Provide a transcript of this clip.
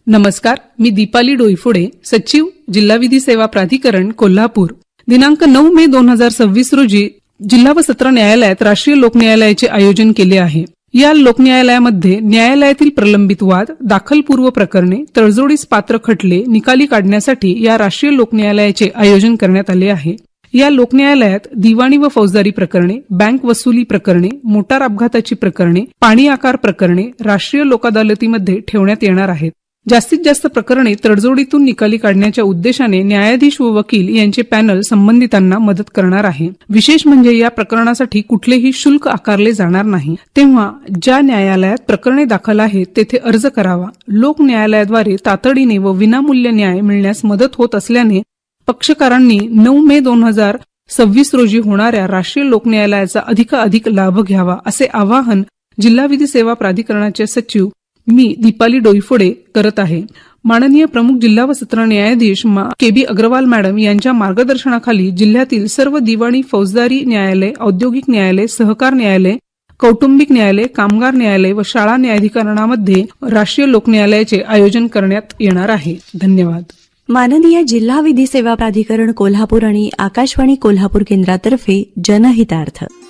नमस्कार, मी दीपाली डोईफोडे, सचिव जिल्हा विधी सेवा प्राधिकरण कोल्हापूर. दिनांक 9 मे 2026 रोजी जिल्हा व सत्र न्यायालयात राष्ट्रीय लोक न्यायालयाचे आयोजन केले आहे. या लोक न्यायालयामध्ये न्यायालयातील प्रलंबित वाद, दाखलपूर्व प्रकरणे, तडजोडीस पात्र खटले निकाली काढण्यासाठी या राष्ट्रीय लोक न्यायालयाचे आयोजन करण्यात आले आहे. या लोक न्यायालयात दिवाणी व फौजदारी प्रकरणे, बँक वसुली प्रकरणे, मोटार अपघाताची प्रकरणे, पाणी आकार प्रकरणे राष्ट्रीय लोक अदालतीमध्ये ठेवण्यात येणार आहेत. जास्तीत जास्त प्रकरणे तडजोडीतून निकाली काढण्याच्या उद्देशाने न्यायाधीश व वकील यांचे पॅनल संबंधितांना मदत करणार आहे. विशेष म्हणजे या प्रकरणासाठी कुठलेही शुल्क आकारले जाणार नाही. तेव्हा ज्या न्यायालयात प्रकरणे दाखल आहेत तेथे अर्ज करावा. लोक न्यायालयाद्वारे तातडीने व विनामूल्य न्याय मिळण्यास मदत होत असल्याने पक्षकारांनी 9 मे 2026 रोजी होणाऱ्या राष्ट्रीय लोक न्यायालयाचा अधिकाधिक लाभ घ्यावा, असे आवाहन जिल्हा विधी सेवा प्राधिकरणाचे सचिव मी दीपाली डोईफोडे करत आहे. माननीय प्रमुख जिल्हा व सत्र न्यायाधीश के.बी. अग्रवाल मॅडम यांच्या मार्गदर्शनाखाली जिल्ह्यातील सर्व दिवाणी, फौजदारी न्यायालय, औद्योगिक न्यायालय, सहकार न्यायालय, कौटुंबिक न्यायालय, कामगार न्यायालय व शाळा न्यायाधिकरणामध्ये राष्ट्रीय लोक न्यायालयाचे आयोजन करण्यात येणार आहे. धन्यवाद. माननीय जिल्हा विधी सेवा प्राधिकरण कोल्हापूर आणि आकाशवाणी कोल्हापूर केंद्रातर्फे जनहितार्थ.